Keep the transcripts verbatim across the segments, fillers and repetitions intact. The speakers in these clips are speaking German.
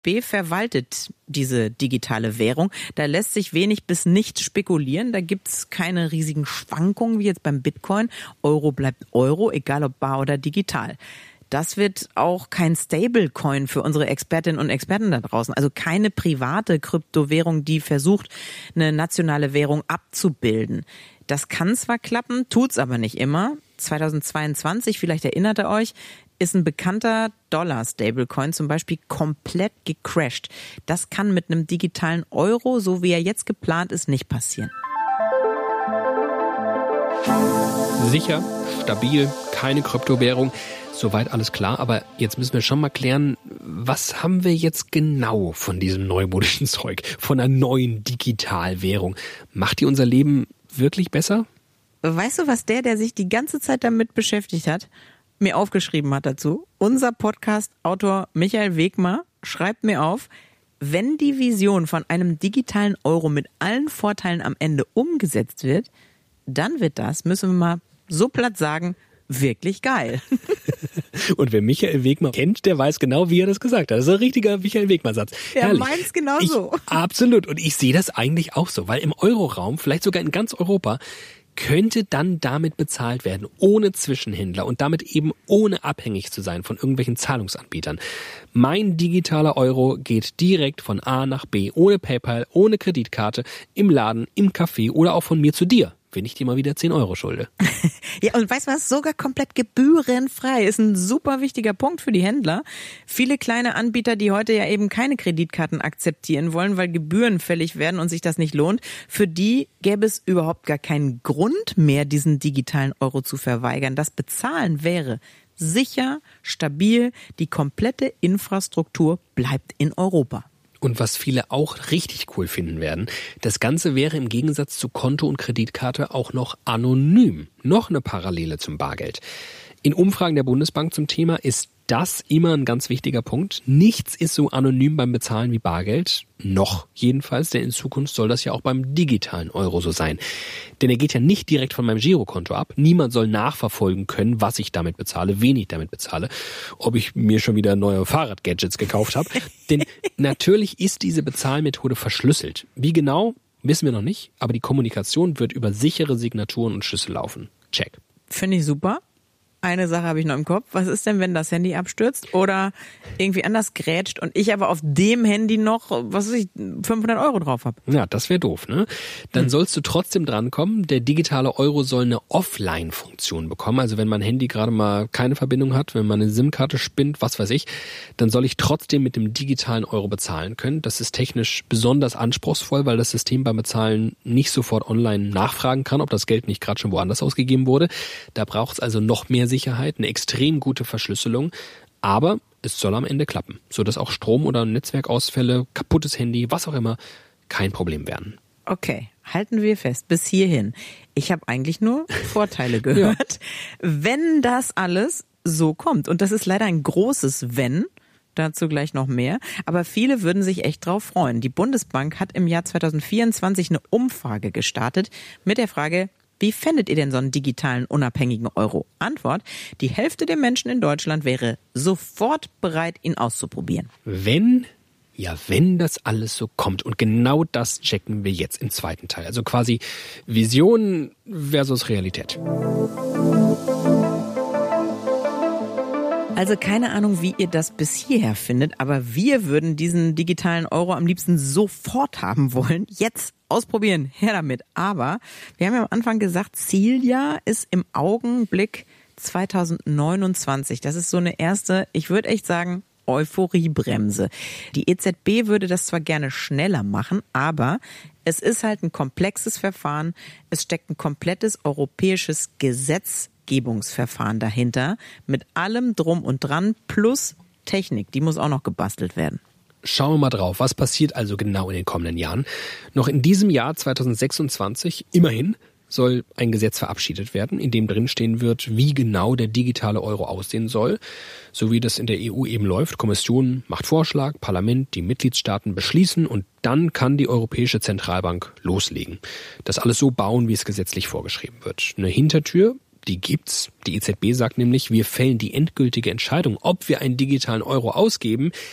B verwaltet diese digitale Währung. Da lässt sich wenig bis nichts spekulieren. Da gibt's keine riesigen Schwankungen wie jetzt beim Bitcoin. Euro bleibt Euro, egal ob bar oder digital. Das wird auch kein Stablecoin für unsere Expertinnen und Experten da draußen. Also keine private Kryptowährung, die versucht, eine nationale Währung abzubilden. Das kann zwar klappen, tut's aber nicht immer. zweitausendzweiundzwanzig, vielleicht erinnert ihr euch, ist ein bekannter Dollar-Stablecoin zum Beispiel komplett gecrashed. Das kann mit einem digitalen Euro, so wie er jetzt geplant ist, nicht passieren. Sicher, stabil, keine Kryptowährung. Soweit alles klar, aber jetzt müssen wir schon mal klären, was haben wir jetzt genau von diesem neumodischen Zeug, von einer neuen Digitalwährung? Macht die unser Leben wirklich besser? Weißt du, was der, der sich die ganze Zeit damit beschäftigt hat, mir aufgeschrieben hat dazu? Unser Podcast-Autor Michael Wegmer schreibt mir auf, wenn die Vision von einem digitalen Euro mit allen Vorteilen am Ende umgesetzt wird, dann wird das, müssen wir mal so platt sagen, wirklich geil. Und wer Michael Wegmer kennt, der weiß genau, wie er das gesagt hat. Das ist ein richtiger Michael Wegmer-Satz. Er meint's genau ich, so. Absolut. Und ich sehe das eigentlich auch so, weil im Euroraum, vielleicht sogar in ganz Europa, könnte dann damit bezahlt werden, ohne Zwischenhändler und damit eben ohne abhängig zu sein von irgendwelchen Zahlungsanbietern. Mein digitaler Euro geht direkt von A nach B, ohne PayPal, ohne Kreditkarte, im Laden, im Café oder auch von mir zu dir, wenn ich dir mal wieder zehn Euro schulde. Ja, und weißt du was? Sogar komplett gebührenfrei. Ist ein super wichtiger Punkt für die Händler. Viele kleine Anbieter, die heute ja eben keine Kreditkarten akzeptieren wollen, weil Gebühren fällig werden und sich das nicht lohnt, für die gäbe es überhaupt gar keinen Grund mehr, diesen digitalen Euro zu verweigern. Das Bezahlen wäre sicher, stabil, die komplette Infrastruktur bleibt in Europa. Und was viele auch richtig cool finden werden, das Ganze wäre im Gegensatz zu Konto und Kreditkarte auch noch anonym. Noch eine Parallele zum Bargeld. In Umfragen der Bundesbank zum Thema ist das immer ein ganz wichtiger Punkt. Nichts ist so anonym beim Bezahlen wie Bargeld. Noch jedenfalls, denn in Zukunft soll das ja auch beim digitalen Euro so sein. Denn er geht ja nicht direkt von meinem Girokonto ab. Niemand soll nachverfolgen können, was ich damit bezahle, wen ich damit bezahle, ob ich mir schon wieder neue Fahrradgadgets gekauft habe. Denn natürlich ist diese Bezahlmethode verschlüsselt. Wie genau, wissen wir noch nicht, aber die Kommunikation wird über sichere Signaturen und Schlüssel laufen. Check. Finde ich super. Eine Sache habe ich noch im Kopf. Was ist denn, wenn das Handy abstürzt oder irgendwie anders grätscht und ich aber auf dem Handy noch, was weiß ich, fünfhundert Euro drauf habe? Ja, das wäre doof, ne? Dann hm. sollst du trotzdem drankommen. Der digitale Euro soll eine Offline-Funktion bekommen. Also wenn mein Handy gerade mal keine Verbindung hat, wenn meine SIM-Karte spinnt, was weiß ich, dann soll ich trotzdem mit dem digitalen Euro bezahlen können. Das ist technisch besonders anspruchsvoll, weil das System beim Bezahlen nicht sofort online nachfragen kann, ob das Geld nicht gerade schon woanders ausgegeben wurde. Da braucht es also noch mehr Sicherheit, eine extrem gute Verschlüsselung, aber es soll am Ende klappen, sodass auch Strom- oder Netzwerkausfälle, kaputtes Handy, was auch immer, kein Problem werden. Okay, halten wir fest, bis hierhin. Ich habe eigentlich nur Vorteile gehört, ja. Wenn das alles so kommt. Und das ist leider ein großes Wenn, dazu gleich noch mehr. Aber viele würden sich echt drauf freuen. Die Bundesbank hat im Jahr zweitausendvierundzwanzig eine Umfrage gestartet mit der Frage, wie fändet ihr denn so einen digitalen, unabhängigen Euro? Antwort, die Hälfte der Menschen in Deutschland wäre sofort bereit, ihn auszuprobieren. Wenn, ja wenn das alles so kommt. Und genau das checken wir jetzt im zweiten Teil. Also quasi Vision versus Realität. Also keine Ahnung, wie ihr das bis hierher findet, aber wir würden diesen digitalen Euro am liebsten sofort haben wollen. Jetzt ausprobieren, her damit. Aber wir haben ja am Anfang gesagt, Zieljahr ist im Augenblick zweitausendneunundzwanzig. Das ist so eine erste, ich würde echt sagen, Euphoriebremse. Die E Z B würde das zwar gerne schneller machen, aber es ist halt ein komplexes Verfahren. Es steckt ein komplettes europäisches Gesetzgebungsverfahren dahinter mit allem drum und dran plus Technik. Die muss auch noch gebastelt werden. Schauen wir mal drauf, was passiert also genau in den kommenden Jahren. Noch in diesem Jahr zweitausendsechsundzwanzig, immerhin, soll ein Gesetz verabschiedet werden, in dem drinstehen wird, wie genau der digitale Euro aussehen soll. So wie das in der E U eben läuft. Kommission macht Vorschlag, Parlament, die Mitgliedstaaten beschließen und dann kann die Europäische Zentralbank loslegen. Das alles so bauen, wie es gesetzlich vorgeschrieben wird. Eine Hintertür, die gibt's. Die E Z B sagt nämlich, wir fällen die endgültige Entscheidung, ob wir einen digitalen Euro ausgeben,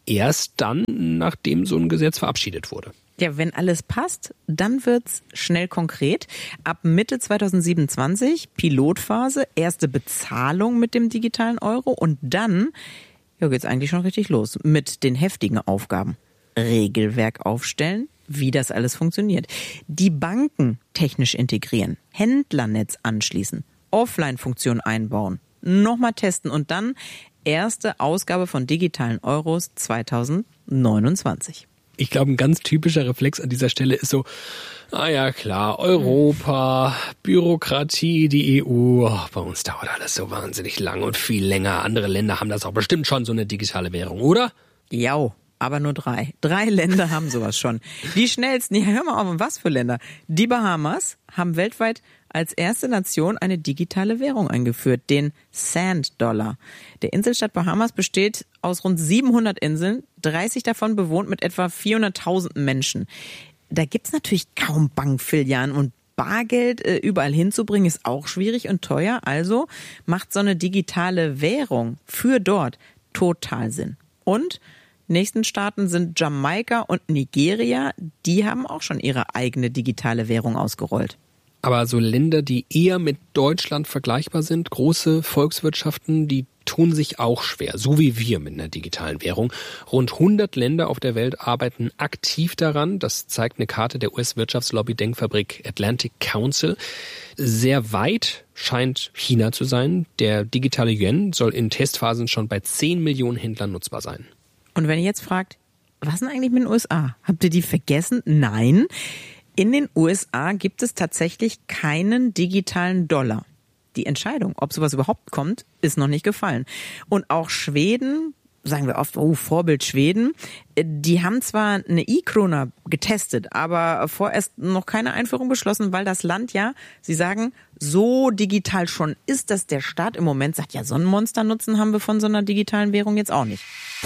erst dann, nachdem so ein Gesetz verabschiedet wurde. Ja, wenn alles passt, dann wird's schnell konkret. Ab Mitte zwanzig siebenundzwanzig Pilotphase, erste Bezahlung mit dem digitalen Euro und dann ja, geht's eigentlich schon richtig los mit den heftigen Aufgaben. Regelwerk aufstellen, wie das alles funktioniert. Die Banken technisch integrieren, Händlernetz anschließen, Offline-Funktion einbauen, nochmal testen und dann erste Ausgabe von digitalen Euros zwanzig neunundzwanzig. Ich glaube, ein ganz typischer Reflex an dieser Stelle ist so, ah ja klar, Europa, Bürokratie, die E U, oh, bei uns dauert alles so wahnsinnig lang und viel länger. Andere Länder haben das auch bestimmt schon, so eine digitale Währung, oder? Ja, aber nur drei. Drei Länder haben sowas schon. Die schnellsten, ja hör mal auf, was für Länder? Die Bahamas haben weltweit als erste Nation eine digitale Währung eingeführt, den Sand-Dollar. Der Inselstaat Bahamas besteht aus rund siebenhundert Inseln, dreißig davon bewohnt mit etwa vierhunderttausend Menschen. Da gibt's natürlich kaum Bankfilialen und Bargeld äh, überall hinzubringen ist auch schwierig und teuer. Also macht so eine digitale Währung für dort total Sinn. Und nächsten Staaten sind Jamaika und Nigeria. Die haben auch schon ihre eigene digitale Währung ausgerollt. Aber so Länder, die eher mit Deutschland vergleichbar sind, große Volkswirtschaften, die tun sich auch schwer, so wie wir mit einer digitalen Währung. Rund hundert Länder auf der Welt arbeiten aktiv daran. Das zeigt eine Karte der U S-Wirtschaftslobby-Denkfabrik Atlantic Council. Sehr weit scheint China zu sein. Der digitale Yuan soll in Testphasen schon bei zehn Millionen Händlern nutzbar sein. Und wenn ihr jetzt fragt, was ist denn eigentlich mit den U S A? Habt ihr die vergessen? Nein. In den U S A gibt es tatsächlich keinen digitalen Dollar. Die Entscheidung, ob sowas überhaupt kommt, ist noch nicht gefallen. Und auch Schweden, sagen wir oft, oh, Vorbild Schweden, die haben zwar eine E-Krona getestet, aber vorerst noch keine Einführung beschlossen, weil das Land ja, sie sagen, so digital schon ist, dass der Staat im Moment sagt, ja, so einen Monsternutzen haben wir von so einer digitalen Währung jetzt auch nicht.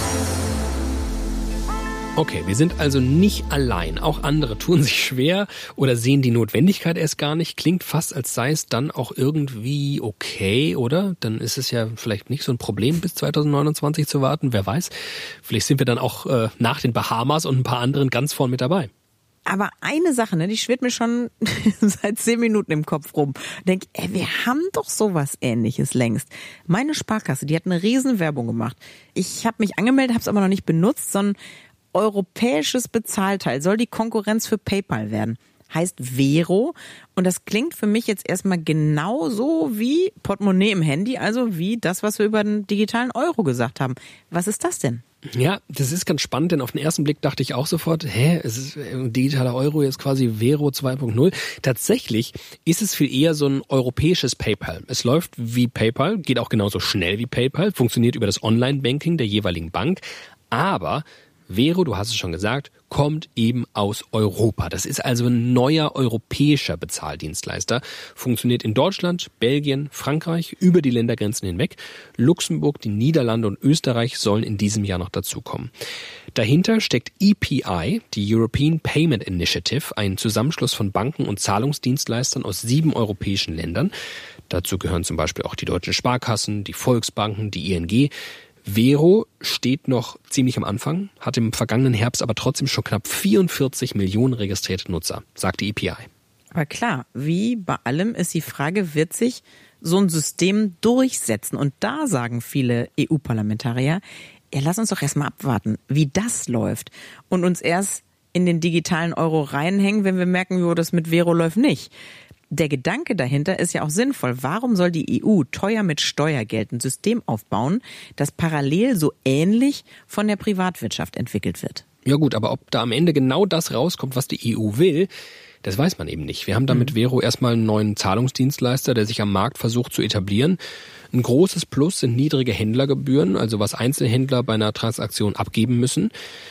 Okay, wir sind also nicht allein. Auch andere tun sich schwer oder sehen die Notwendigkeit erst gar nicht. Klingt fast, als sei es dann auch irgendwie okay, oder? Dann ist es ja vielleicht nicht so ein Problem, bis zwanzig neunundzwanzig zu warten. Wer weiß, vielleicht sind wir dann auch äh, nach den Bahamas und ein paar anderen ganz vorn mit dabei. Aber eine Sache, ne, die schwirrt mir schon seit zehn Minuten im Kopf rum. Denk, ey, wir haben doch sowas Ähnliches längst. Meine Sparkasse, die hat eine riesen Werbung gemacht. Ich habe mich angemeldet, habe es aber noch nicht benutzt, sondern europäisches Bezahlteil soll die Konkurrenz für PayPal werden. Heißt Vero. Und das klingt für mich jetzt erstmal genauso wie Portemonnaie im Handy, also wie das, was wir über den digitalen Euro gesagt haben. Was ist das denn? Ja, das ist ganz spannend, denn auf den ersten Blick dachte ich auch sofort, hä, es ist ein digitaler Euro, jetzt quasi Vero zwei Punkt null. Tatsächlich ist es viel eher so ein europäisches PayPal. Es läuft wie PayPal, geht auch genauso schnell wie PayPal, funktioniert über das Online-Banking der jeweiligen Bank, aber Vero, du hast es schon gesagt, kommt eben aus Europa. Das ist also ein neuer europäischer Bezahldienstleister. Funktioniert in Deutschland, Belgien, Frankreich, über die Ländergrenzen hinweg. Luxemburg, die Niederlande und Österreich sollen in diesem Jahr noch dazukommen. Dahinter steckt E P I, die European Payment Initiative, ein Zusammenschluss von Banken und Zahlungsdienstleistern aus sieben europäischen Ländern. Dazu gehören zum Beispiel auch die deutschen Sparkassen, die Volksbanken, die I N G. Vero steht noch ziemlich am Anfang, hat im vergangenen Herbst aber trotzdem schon knapp vierundvierzig Millionen registrierte Nutzer, sagt die E P I. Aber klar, wie bei allem ist die Frage, wird sich so ein System durchsetzen? Und da sagen viele E U-Parlamentarier, ja, lass uns doch erstmal abwarten, wie das läuft und uns erst in den digitalen Euro reinhängen, wenn wir merken, jo, das mit Vero läuft nicht. Der Gedanke dahinter ist ja auch sinnvoll. Warum soll die E U teuer mit Steuergeld ein System aufbauen, das parallel so ähnlich von der Privatwirtschaft entwickelt wird? Ja gut, aber ob da am Ende genau das rauskommt, was die E U will, das weiß man eben nicht. Wir haben da mit Vero erstmal einen neuen Zahlungsdienstleister, der sich am Markt versucht zu etablieren. Ein großes Plus sind niedrige Händlergebühren, also was Einzelhändler bei einer Transaktion abgeben müssen.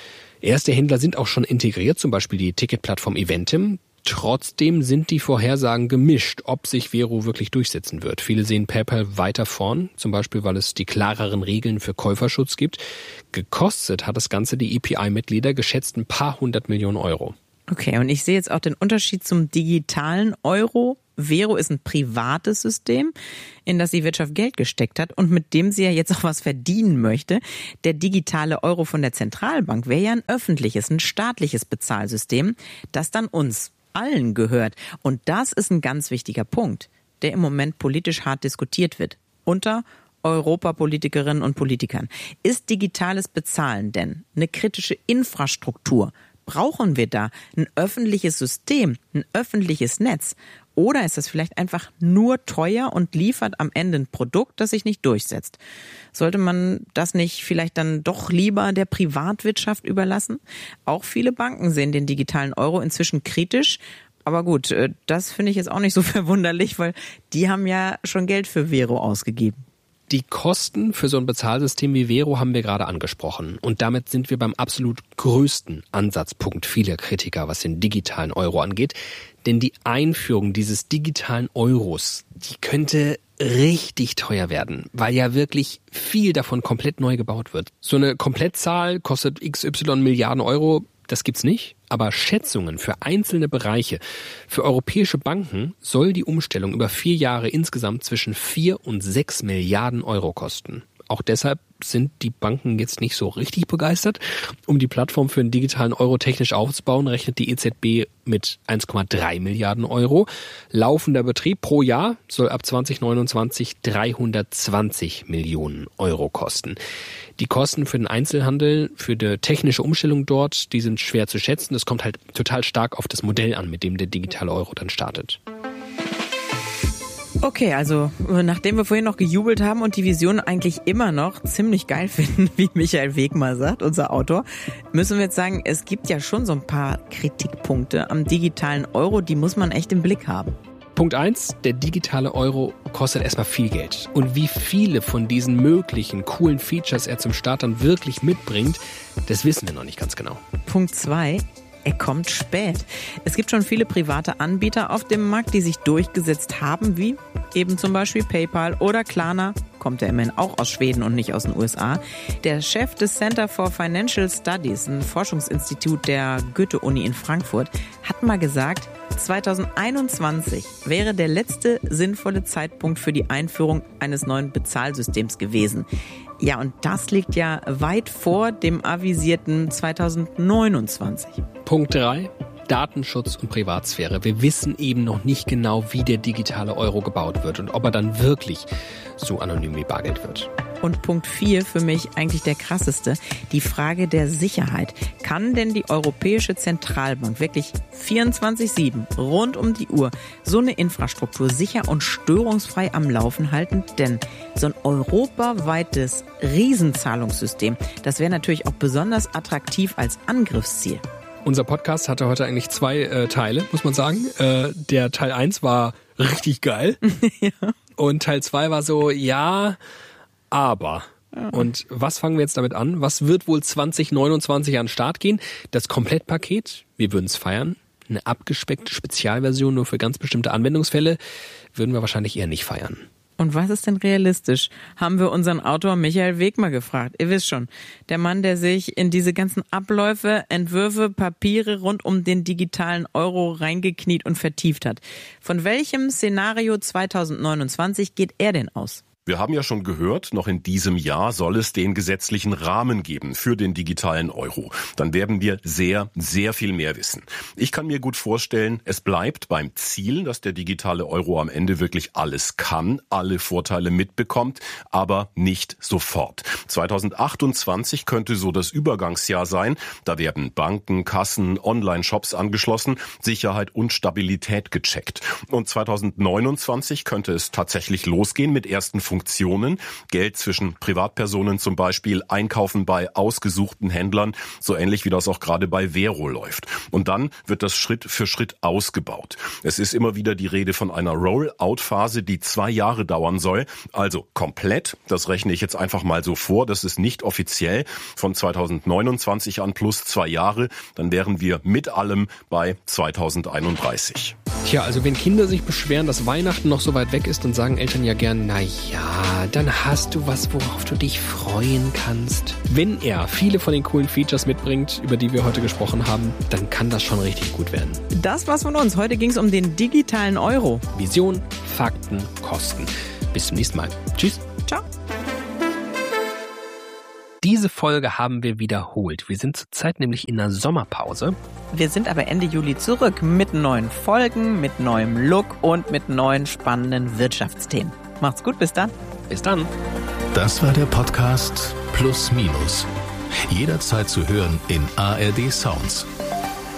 Erste Händler sind auch schon integriert, zum Beispiel die Ticketplattform Eventim. Trotzdem sind die Vorhersagen gemischt, ob sich Vero wirklich durchsetzen wird. Viele sehen PayPal weiter vorn, zum Beispiel, weil es die klareren Regeln für Käuferschutz gibt. Gekostet hat das Ganze die E P I-Mitglieder geschätzt ein paar hundert Millionen Euro. Okay, und ich sehe jetzt auch den Unterschied zum digitalen Euro. Vero ist ein privates System, in das die Wirtschaft Geld gesteckt hat und mit dem sie ja jetzt auch was verdienen möchte. Der digitale Euro von der Zentralbank wäre ja ein öffentliches, ein staatliches Bezahlsystem, das dann uns allen gehört. Und das ist ein ganz wichtiger Punkt, der im Moment politisch hart diskutiert wird. Unter Europapolitikerinnen und Politikern. Ist digitales Bezahlen denn eine kritische Infrastruktur? Brauchen wir da ein öffentliches System, ein öffentliches Netz? Oder ist das vielleicht einfach nur teuer und liefert am Ende ein Produkt, das sich nicht durchsetzt? Sollte man das nicht vielleicht dann doch lieber der Privatwirtschaft überlassen? Auch viele Banken sehen den digitalen Euro inzwischen kritisch. Aber gut, das finde ich jetzt auch nicht so verwunderlich, weil die haben ja schon Geld für Vero ausgegeben. Die Kosten für so ein Bezahlsystem wie Vero haben wir gerade angesprochen. Und damit sind wir beim absolut größten Ansatzpunkt vieler Kritiker, was den digitalen Euro angeht. Denn die Einführung dieses digitalen Euros, die könnte richtig teuer werden, weil ja wirklich viel davon komplett neu gebaut wird. So eine Komplettzahl kostet X Y Milliarden Euro. Das gibt's nicht, aber Schätzungen für einzelne Bereiche. Für europäische Banken soll die Umstellung über vier Jahre insgesamt zwischen vier und sechs Milliarden Euro kosten. Auch deshalb sind die Banken jetzt nicht so richtig begeistert. Um die Plattform für einen digitalen Euro technisch aufzubauen, rechnet die E Z B mit eins Komma drei Milliarden Euro. Laufender Betrieb pro Jahr soll ab zwanzig neunundzwanzig dreihundertzwanzig Millionen Euro kosten. Die Kosten für den Einzelhandel, für die technische Umstellung dort, die sind schwer zu schätzen. Das kommt halt total stark auf das Modell an, mit dem der digitale Euro dann startet. Okay, also nachdem wir vorhin noch gejubelt haben und die Vision eigentlich immer noch ziemlich geil finden, wie Michael Wegmar sagt, unser Autor, müssen wir jetzt sagen, es gibt ja schon so ein paar Kritikpunkte am digitalen Euro, die muss man echt im Blick haben. Punkt eins, der digitale Euro kostet erstmal viel Geld. Und wie viele von diesen möglichen coolen Features er zum Start dann wirklich mitbringt, das wissen wir noch nicht ganz genau. Punkt zwei. Er kommt spät. Es gibt schon viele private Anbieter auf dem Markt, die sich durchgesetzt haben, wie eben zum Beispiel PayPal oder Klarna. Kommt ja immerhin auch aus Schweden und nicht aus den U S A. Der Chef des Center for Financial Studies, ein Forschungsinstitut der Goethe-Uni in Frankfurt, hat mal gesagt, zwanzig einundzwanzig wäre der letzte sinnvolle Zeitpunkt für die Einführung eines neuen Bezahlsystems gewesen. Ja, und das liegt ja weit vor dem avisierten zwanzig neunundzwanzig. Punkt drei. Datenschutz und Privatsphäre. Wir wissen eben noch nicht genau, wie der digitale Euro gebaut wird und ob er dann wirklich so anonym wie Bargeld wird. Und Punkt vier, für mich eigentlich der krasseste, die Frage der Sicherheit. Kann denn die Europäische Zentralbank wirklich vierundzwanzig sieben rund um die Uhr so eine Infrastruktur sicher und störungsfrei am Laufen halten? Denn so ein europaweites Riesenzahlungssystem, das wäre natürlich auch besonders attraktiv als Angriffsziel. Unser Podcast hatte heute eigentlich zwei äh, Teile, muss man sagen. Äh, der Teil eins war richtig geil. Ja. Und Teil zwei war so, ja, aber. Ja. Und was fangen wir jetzt damit an? Was wird wohl zwanzig neunundzwanzig an den Start gehen? Das Komplettpaket, wir würden es feiern. Eine abgespeckte Spezialversion nur für ganz bestimmte Anwendungsfälle würden wir wahrscheinlich eher nicht feiern. Und was ist denn realistisch? Haben wir unseren Autor Michael Wegmar gefragt. Ihr wisst schon, der Mann, der sich in diese ganzen Abläufe, Entwürfe, Papiere rund um den digitalen Euro reingekniet und vertieft hat. Von welchem Szenario zwanzig neunundzwanzig geht er denn aus? Wir haben ja schon gehört, noch in diesem Jahr soll es den gesetzlichen Rahmen geben für den digitalen Euro. Dann werden wir sehr, sehr viel mehr wissen. Ich kann mir gut vorstellen, es bleibt beim Ziel, dass der digitale Euro am Ende wirklich alles kann, alle Vorteile mitbekommt, aber nicht sofort. zwanzig achtundzwanzig könnte so das Übergangsjahr sein. Da werden Banken, Kassen, Online-Shops angeschlossen, Sicherheit und Stabilität gecheckt. Und zwanzig neunundzwanzig könnte es tatsächlich losgehen mit ersten Funktionen. Funktionen, Geld zwischen Privatpersonen zum Beispiel, Einkaufen bei ausgesuchten Händlern, so ähnlich wie das auch gerade bei Vero läuft. Und dann wird das Schritt für Schritt ausgebaut. Es ist immer wieder die Rede von einer Roll-out-Phase, die zwei Jahre dauern soll. Also komplett, das rechne ich jetzt einfach mal so vor, das ist nicht offiziell, von zwanzig neunundzwanzig an plus zwei Jahre, dann wären wir mit allem bei zwanzig einunddreißig. Tja, also wenn Kinder sich beschweren, dass Weihnachten noch so weit weg ist, dann sagen Eltern ja gern, na ja, dann hast du was, worauf du dich freuen kannst. Wenn er viele von den coolen Features mitbringt, über die wir heute gesprochen haben, dann kann das schon richtig gut werden. Das war's von uns. Heute ging es um den digitalen Euro. Vision, Fakten, Kosten. Bis zum nächsten Mal. Tschüss. Ciao. Diese Folge haben wir wiederholt. Wir sind zurzeit nämlich in einer Sommerpause. Wir sind aber Ende Juli zurück mit neuen Folgen, mit neuem Look und mit neuen spannenden Wirtschaftsthemen. Macht's gut, bis dann. Bis dann. Das war der Podcast Plus Minus. Jederzeit zu hören in A R D Sounds.